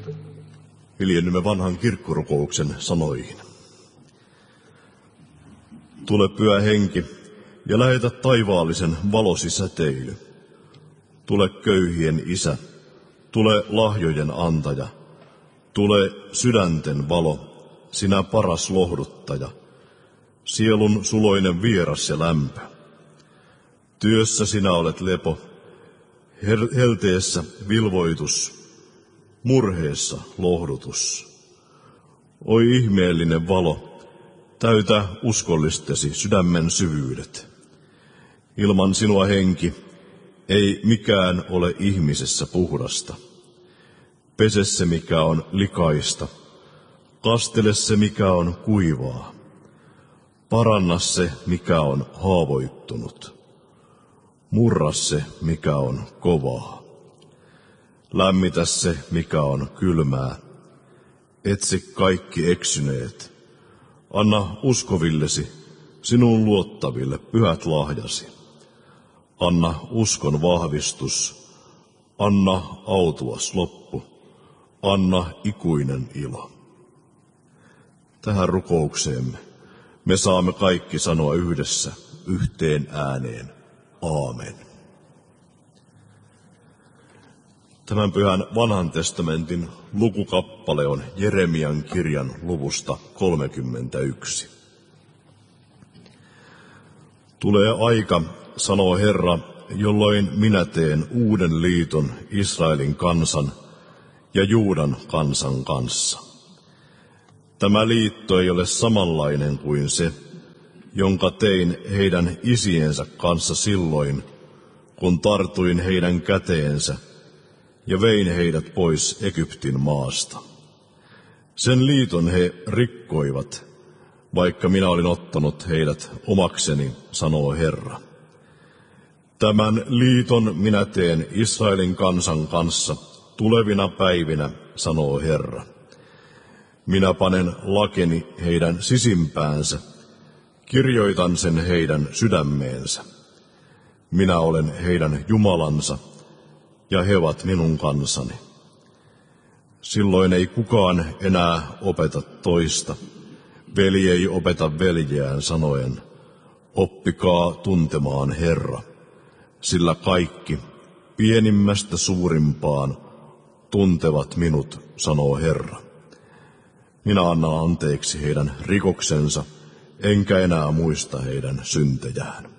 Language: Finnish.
Hiljennymme vanhan kirkkorukouksen sanoihin. Tule Pyhä Henki ja lähetä taivaallisen valosi säteily. Tule köyhien Isä, tule lahjojen antaja, tule sydänten valo, sinä paras lohduttaja, sielun suloinen vieras ja lämpö. Työssä sinä olet lepo, helteessä vilvoitus, murheessa lohdutus. Oi ihmeellinen valo, täytä uskollistesi sydämen syvyydet. Ilman sinua, Henki, ei mikään ole ihmisessä puhdasta. Pese se, mikä on likaista, kastele se, mikä on kuivaa. Paranna se, mikä on haavoittunut. Murra se, mikä on kovaa. Lämmitä se, mikä on kylmää. Etsi kaikki eksyneet. Anna uskovillesi, sinun luottaville pyhät lahjasi. Anna uskon vahvistus. Anna autuas loppu. Anna ikuinen ilo. Tähän rukoukseemme me saamme kaikki sanoa yhdessä, yhteen ääneen. Aamen. Tämän pyhän vanhan testamentin lukukappale on Jeremian kirjan luvusta 31. Tulee aika, sanoo Herra, jolloin minä teen uuden liiton Israelin kansan ja Juudan kansan kanssa. Tämä liitto ei ole samanlainen kuin se, jonka tein heidän isiensä kanssa silloin, kun tartuin heidän käteensä ja vein heidät pois Egyptin maasta. Sen liiton he rikkoivat, vaikka minä olin ottanut heidät omakseni, sanoo Herra. Tämän liiton minä teen Israelin kansan kanssa tulevina päivinä, sanoo Herra. Minä panen lakeni heidän sisimpäänsä, kirjoitan sen heidän sydämeensä. Minä olen heidän Jumalansa, ja he ovat minun kansani. Silloin ei kukaan enää opeta toista. Veli ei opeta veljeään sanoen, oppikaa tuntemaan Herra, sillä kaikki, pienimmästä suurimpaan, tuntevat minut, sanoo Herra. Minä annan anteeksi heidän rikoksensa, enkä enää muista heidän syntejään.